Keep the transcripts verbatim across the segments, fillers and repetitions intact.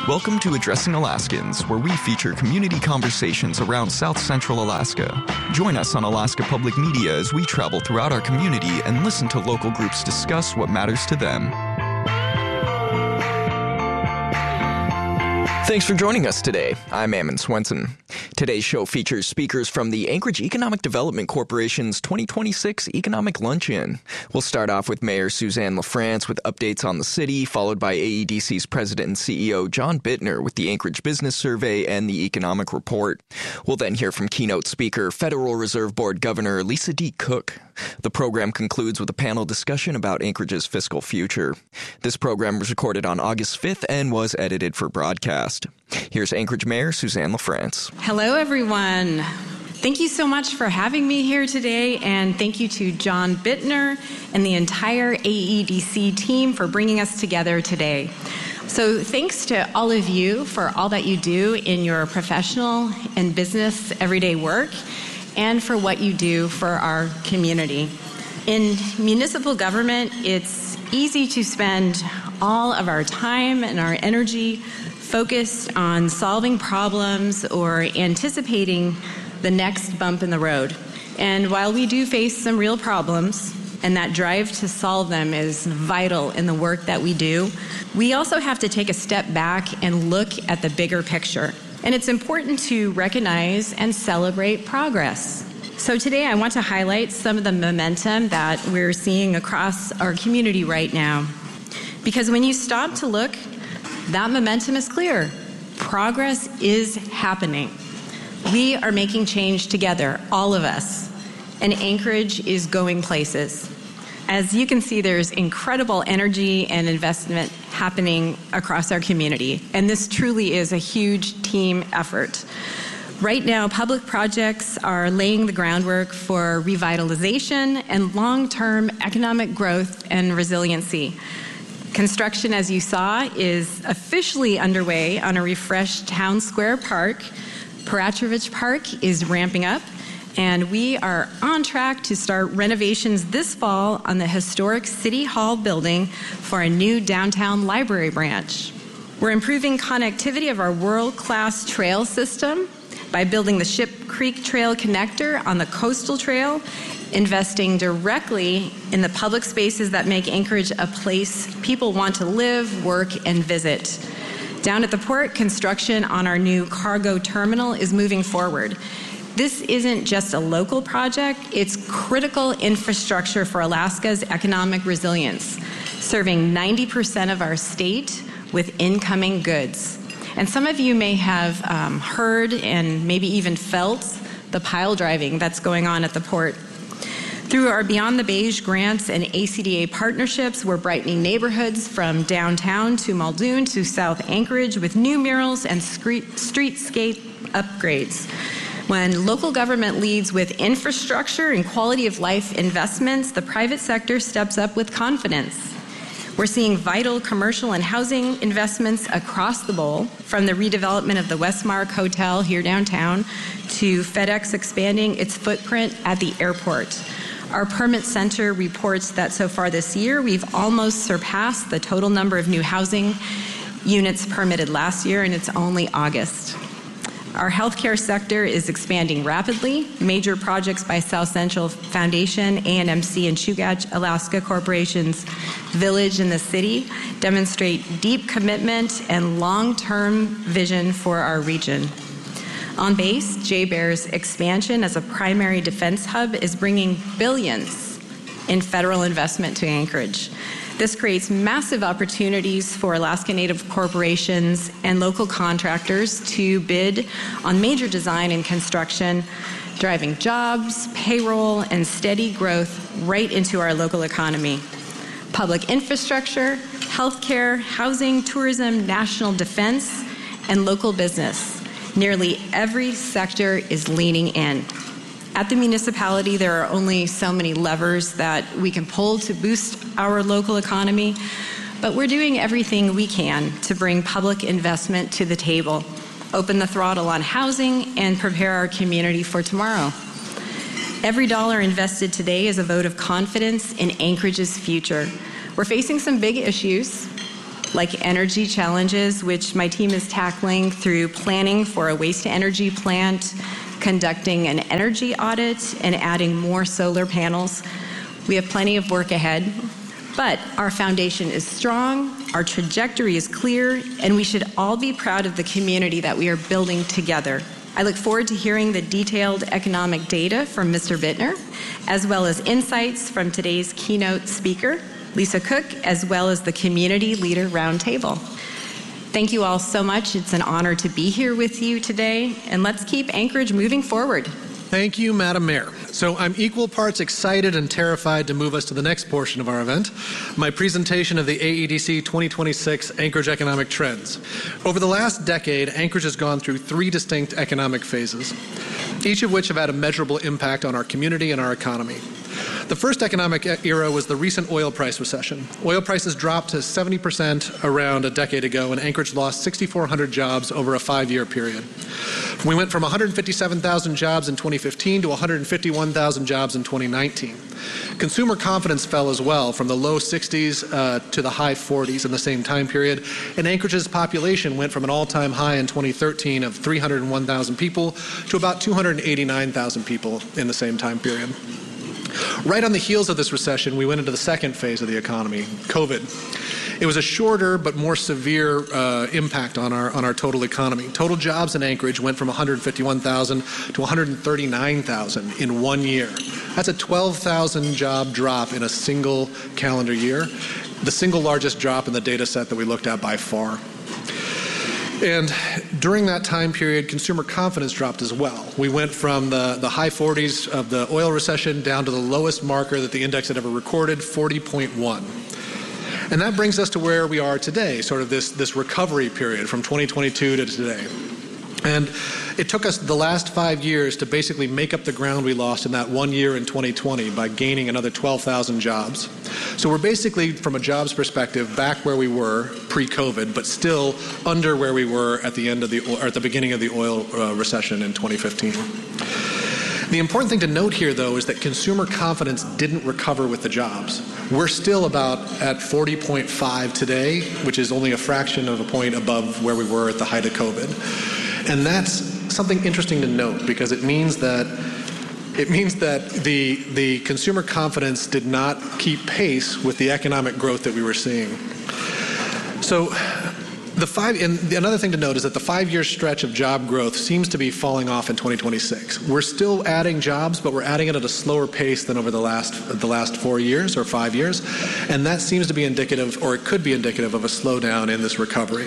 Welcome to Addressing Alaskans, where we feature community conversations around South Central Alaska. Join us on Alaska Public Media as we travel throughout our community and listen to local groups discuss what matters to them. Thanks for joining us today. I'm Ammon Swenson. Today's show features speakers from the Anchorage Economic Development Corporation's twenty twenty-six Economic Luncheon. We'll start off with Mayor Suzanne LaFrance with updates on the city, followed by A E D C's President and C E O John Bittner with the Anchorage Business Survey and the Economic Report. We'll then hear from keynote speaker, Federal Reserve Board Governor Lisa D. Cook. The program concludes with a panel discussion about Anchorage's fiscal future. This program was recorded on August fifth and was edited for broadcast. Here's Anchorage Mayor Suzanne LaFrance. Hello, everyone. Thank you so much for having me here today, and thank you to John Bittner and the entire A E D C team for bringing us together today. So thanks to all of you for all that you do in your professional and business everyday work, and for what you do for our community. In municipal government, it's easy to spend all of our time and our energy focused on solving problems or anticipating the next bump in the road. And while we do face some real problems, and that drive to solve them is vital in the work that we do, we also have to take a step back and look at the bigger picture. And it's important to recognize and celebrate progress. So today I want to highlight some of the momentum that we're seeing across our community right now. Because when you stop to look, that momentum is clear. Progress is happening. We are making change together, all of us. And Anchorage is going places. As you can see, there's incredible energy and investment happening across our community, and this truly is a huge team effort. Right now, public projects are laying the groundwork for revitalization and long-term economic growth and resiliency. Construction, as you saw, is officially underway on a refreshed Town Square Park. Peratrovich Park is ramping up, and we are on track to start renovations this fall on the historic City Hall building for a new downtown library branch. We're improving connectivity of our world-class trail system by building the Ship Creek Trail connector on the Coastal Trail, investing directly in the public spaces that make Anchorage a place people want to live, work, and visit. Down at the port, construction on our new cargo terminal is moving forward. This isn't just a local project, it's critical infrastructure for Alaska's economic resilience, serving ninety percent of our state with incoming goods. And some of you may have um, heard and maybe even felt the pile driving that's going on at the port. Through our Beyond the Beige grants and A C D A partnerships, we're brightening neighborhoods from downtown to Muldoon to South Anchorage with new murals and streetscape upgrades. When local government leads with infrastructure and quality of life investments, the private sector steps up with confidence. We're seeing vital commercial and housing investments across the bowl, from the redevelopment of the Westmark Hotel here downtown to FedEx expanding its footprint at the airport. Our Permit Center reports that so far this year, we've almost surpassed the total number of new housing units permitted last year, and it's only August. Our healthcare sector is expanding rapidly. Major projects by South Central Foundation, A and M C, and Chugach Alaska Corporation's Village in the City demonstrate deep commitment and long-term vision for our region. On base, J-Bear's expansion as a primary defense hub is bringing billions in federal investment to Anchorage. This creates massive opportunities for Alaska Native corporations and local contractors to bid on major design and construction, driving jobs, payroll, and steady growth right into our local economy. Public infrastructure, healthcare, housing, tourism, national defense, and local business. Nearly every sector is leaning in. At the municipality, there are only so many levers that we can pull to boost our local economy, but we're doing everything we can to bring public investment to the table, open the throttle on housing, and prepare our community for tomorrow. Every dollar invested today is a vote of confidence in Anchorage's future. We're facing some big issues, like energy challenges, which my team is tackling through planning for a waste-to-energy plant, conducting an energy audit, and adding more solar panels. We have plenty of work ahead, but our foundation is strong, our trajectory is clear, and we should all be proud of the community that we are building together. I look forward to hearing the detailed economic data from Mister Bittner, as well as insights from today's keynote speaker, Lisa Cook, as well as the Community Leader Roundtable. Thank you all so much. It's an honor to be here with you today, and let's keep Anchorage moving forward. Thank you, Madam Mayor. So I'm equal parts excited and terrified to move us to the next portion of our event, my presentation of the A E D C twenty twenty-six Anchorage Economic Trends. Over the last decade, Anchorage has gone through three distinct economic phases, each of which have had a measurable impact on our community and our economy. The first economic era was the recent oil price recession. Oil prices dropped to seventy percent around a decade ago, and Anchorage lost six thousand four hundred jobs over a five-year period. We went from one hundred fifty-seven thousand jobs in twenty fifteen to one hundred fifty-one thousand jobs in twenty nineteen. Consumer confidence fell as well, from the low sixties uh, to the high forties in the same time period, and Anchorage's population went from an all-time high in twenty thirteen of three hundred one thousand people to about two hundred eighty-nine thousand people in the same time period. Right on the heels of this recession, we went into the second phase of the economy, COVID. It was a shorter but more severe uh, impact on our on our total economy. Total jobs in Anchorage went from one hundred fifty-one thousand to one hundred thirty-nine thousand in one year. That's a twelve thousand job drop in a single calendar year, the single largest drop in the data set that we looked at by far. And during that time period, consumer confidence dropped as well. We went from the, the high forties of the oil recession down to the lowest marker that the index had ever recorded, forty point one. And that brings us to where we are today, sort of this, this recovery period from twenty twenty-two to today. And it took us the last five years to basically make up the ground we lost in that one year in twenty twenty by gaining another twelve thousand jobs. So we're basically, from a jobs perspective, back where we were pre-COVID, but still under where we were at the end of the or at the beginning of the oil uh, recession in twenty fifteen. The important thing to note here, though, is that consumer confidence didn't recover with the jobs. We're still about at forty point five today, which is only a fraction of a point above where we were at the height of COVID. And that's something interesting to note, because it means that it means that the the consumer confidence did not keep pace with the economic growth that we were seeing. So the five and another thing to note is that the five-year stretch of job growth seems to be falling off in twenty twenty-six. We're still adding jobs, but we're adding it at a slower pace than over the last the last four years or five years, and that seems to be indicative, or it could be indicative, of a slowdown in this recovery.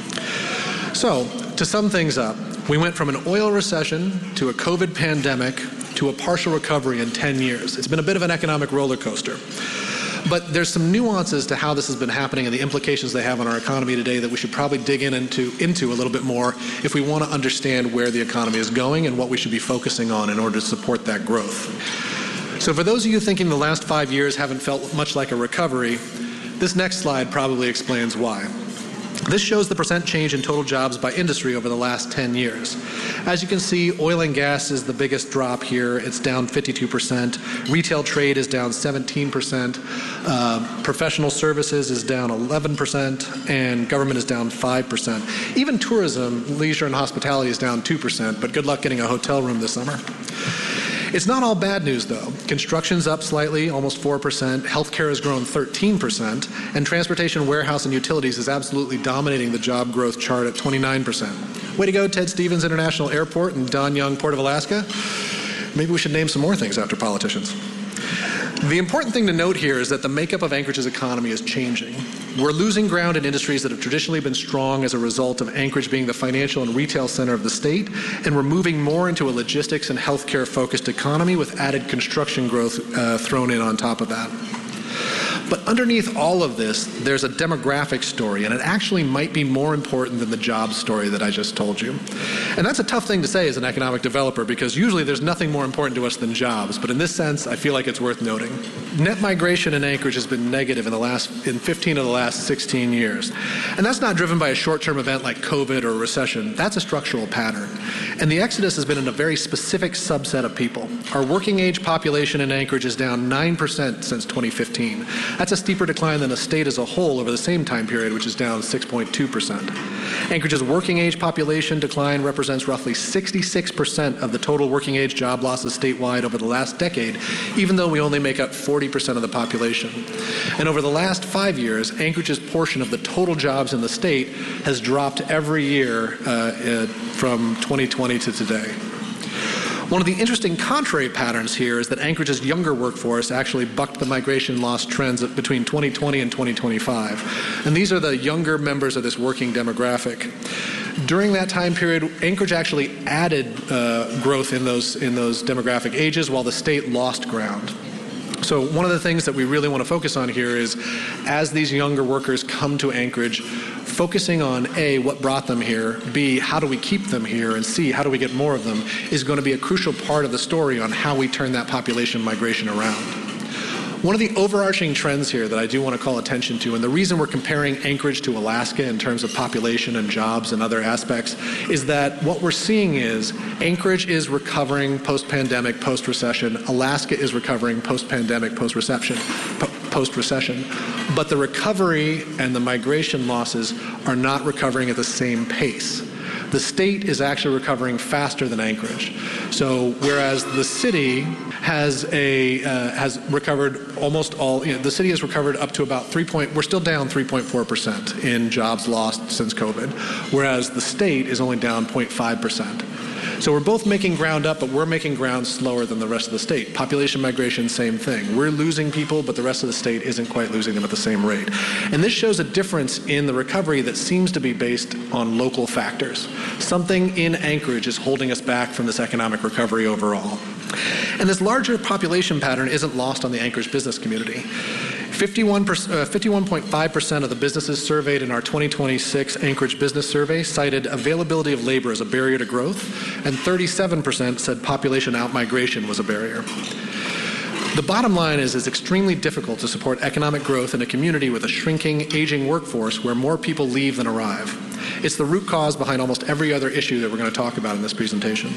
So, to sum things up, we went from an oil recession to a COVID pandemic to a partial recovery in ten years. It's been a bit of an economic roller coaster. But there's some nuances to how this has been happening and the implications they have on our economy today that we should probably dig in into, into a little bit more if we want to understand where the economy is going and what we should be focusing on in order to support that growth. So for those of you thinking the last five years haven't felt much like a recovery, this next slide probably explains why. This shows the percent change in total jobs by industry over the last ten years. As you can see, oil and gas is the biggest drop here. It's down fifty-two percent. Retail trade is down seventeen percent. Uh, professional services is down eleven percent. And government is down five percent. Even tourism, leisure, and hospitality is down two percent, but good luck getting a hotel room this summer. It's not all bad news, though. Construction's up slightly, almost four percent. Healthcare has grown thirteen percent. And transportation, warehouse, and utilities is absolutely dominating the job growth chart at twenty-nine percent. Way to go, Ted Stevens International Airport and Don Young Port of Alaska. Maybe we should name some more things after politicians. The important thing to note here is that the makeup of Anchorage's economy is changing. We're losing ground in industries that have traditionally been strong as a result of Anchorage being the financial and retail center of the state, and we're moving more into a logistics and healthcare focused economy with added construction growth uh, thrown in on top of that. But underneath all of this, there's a demographic story, and it actually might be more important than the job story that I just told you. And that's a tough thing to say as an economic developer, because usually there's nothing more important to us than jobs. But in this sense, I feel like it's worth noting. Net migration in Anchorage has been negative in the last in fifteen of the last sixteen years. And that's not driven by a short-term event like COVID or a recession. That's a structural pattern. And the exodus has been in a very specific subset of people. Our working age population in Anchorage is down nine percent since twenty fifteen. That's a steeper decline than the state as a whole over the same time period, which is down six point two percent. Anchorage's working age population decline represents roughly sixty-six percent of the total working age job losses statewide over the last decade, even though we only make up forty percent of the population. And over the last five years, Anchorage's portion of the total jobs in the state has dropped every year uh, uh, from twenty twenty to today. One of the interesting contrary patterns here is that Anchorage's younger workforce actually bucked the migration loss trends between twenty twenty and twenty twenty-five. And these are the younger members of this working demographic. During that time period, Anchorage actually added uh, growth in those, in those demographic ages while the state lost ground. So one of the things that we really want to focus on here is, as these younger workers come to Anchorage, focusing on A, what brought them here, B, how do we keep them here, and C, how do we get more of them, is going to be a crucial part of the story on how we turn that population migration around. One of the overarching trends here that I do want to call attention to, and the reason we're comparing Anchorage to Alaska in terms of population and jobs and other aspects, is that what we're seeing is Anchorage is recovering post-pandemic, post-recession. Alaska is recovering post-pandemic, post-recession, post-recession. But the recovery and the migration losses are not recovering at the same pace. The state is actually recovering faster than Anchorage. So whereas the city has a uh, has recovered almost all, you know, the city has recovered up to about three point, we're still down three point four percent in jobs lost since COVID, whereas the state is only down zero point five percent. So we're both making ground up, but we're making ground slower than the rest of the state. Population migration, same thing. We're losing people, but the rest of the state isn't quite losing them at the same rate. And this shows a difference in the recovery that seems to be based on local factors. Something in Anchorage is holding us back from this economic recovery overall. And this larger population pattern isn't lost on the Anchorage business community. fifty-one point five percent of the businesses surveyed in our twenty twenty-six Anchorage Business Survey cited availability of labor as a barrier to growth, and thirty-seven percent said population outmigration was a barrier. The bottom line is it's extremely difficult to support economic growth in a community with a shrinking, aging workforce where more people leave than arrive. It's the root cause behind almost every other issue that we're going to talk about in this presentation.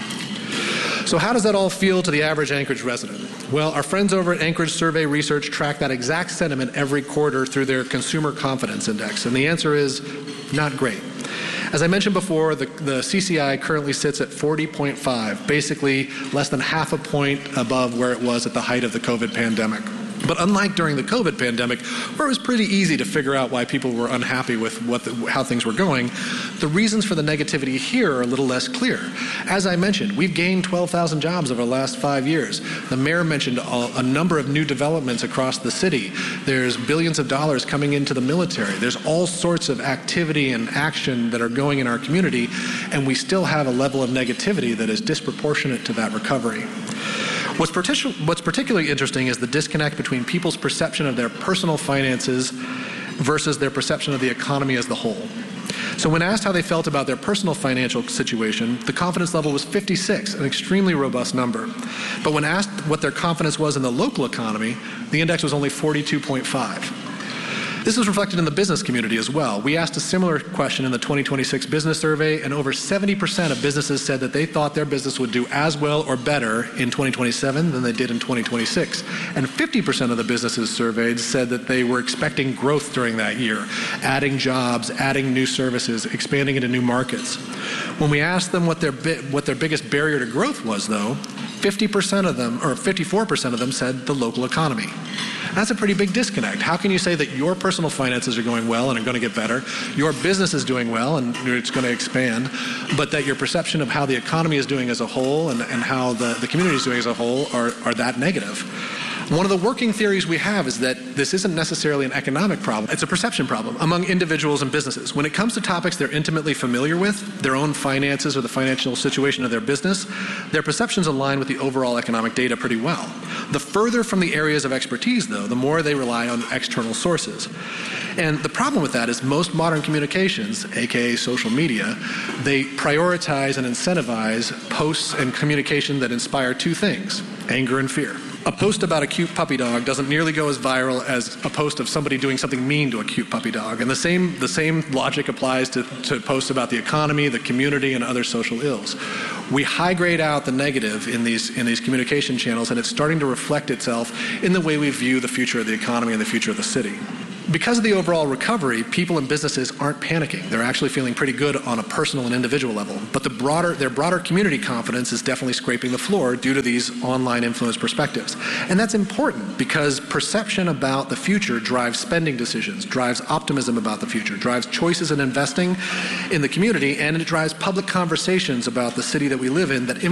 So how does that all feel to the average Anchorage resident? Well, our friends over at Anchorage Survey Research track that exact sentiment every quarter through their Consumer Confidence Index, and the answer is not great. As I mentioned before, the, the C C I currently sits at forty point five, basically less than half a point above where it was at the height of the COVID pandemic. But unlike during the COVID pandemic, where it was pretty easy to figure out why people were unhappy with what the, how things were going, the reasons for the negativity here are a little less clear. As I mentioned, we've gained twelve thousand jobs over the last five years. The mayor mentioned a, a number of new developments across the city. There's billions of dollars coming into the military. There's all sorts of activity and action that are going in our community, and we still have a level of negativity that is disproportionate to that recovery. What's, partic- what's particularly interesting is the disconnect between people's perception of their personal finances versus their perception of the economy as the whole. So when asked how they felt about their personal financial situation, the confidence level was fifty-six, an extremely robust number. But when asked what their confidence was in the local economy, the index was only forty-two point five. This is reflected in the business community as well. We asked a similar question in the twenty twenty-six business survey, and over seventy percent of businesses said that they thought their business would do as well or better in twenty twenty-seven than they did in twenty twenty-six. And fifty percent of the businesses surveyed said that they were expecting growth during that year, adding jobs, adding new services, expanding into new markets. When we asked them what their bi- what their biggest barrier to growth was, though, fifty percent of them, or fifty-four percent of them said the local economy. That's a pretty big disconnect. How can you say that your personal finances are going well and are going to get better, your business is doing well and it's going to expand, but that your perception of how the economy is doing as a whole and, and how the, the community is doing as a whole are, are that negative? One of the working theories we have is that this isn't necessarily an economic problem, it's a perception problem among individuals and businesses. When it comes to topics they're intimately familiar with, their own finances or the financial situation of their business, their perceptions align with the overall economic data pretty well. The further from the areas of expertise, though, the more they rely on external sources. And the problem with that is most modern communications, aka social media, they prioritize and incentivize posts and communication that inspire two things: anger and fear. A post about a cute puppy dog doesn't nearly go as viral as a post of somebody doing something mean to a cute puppy dog. And the same the same logic applies to, to posts about the economy, the community, and other social ills. We high grade out the negative in these in these communication channels, and it's starting to reflect itself in the way we view the future of the economy and the future of the city. Because of the overall recovery, people and businesses aren't panicking. They're actually feeling pretty good on a personal and individual level. But the broader, their broader community confidence is definitely scraping the floor due to these online influence perspectives. And that's important because perception about the future drives spending decisions, drives optimism about the future, drives choices in investing in the community, and it drives public conversations about the city that we live in that